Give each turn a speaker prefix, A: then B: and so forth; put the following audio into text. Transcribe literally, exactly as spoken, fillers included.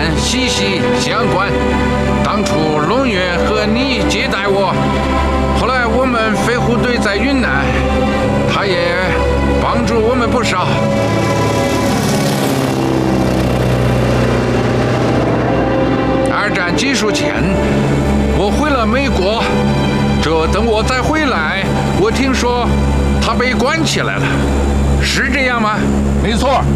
A: 战息息相关。当初龙岳和你接待我，后来我们飞虎队在云南，他也帮助我们不少。二战结束前，我回了美国。这等我再回来，我听说他被关起来了，是这样吗？
B: 没错。